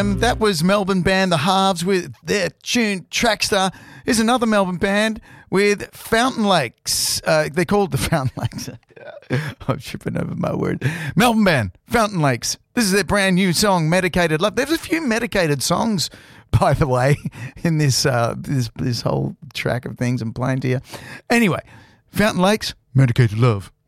That was Melbourne band The Halves with their tune Trackstar. Here's another Melbourne band with Fountain Lakes. They called the Fountain Lakes. I'm tripping over my word. Melbourne band, Fountain Lakes. This is their brand new song, Medicated Love. There's a few medicated songs, by the way, in this this whole track of things I'm playing to you. Anyway, Fountain Lakes, Medicated Love.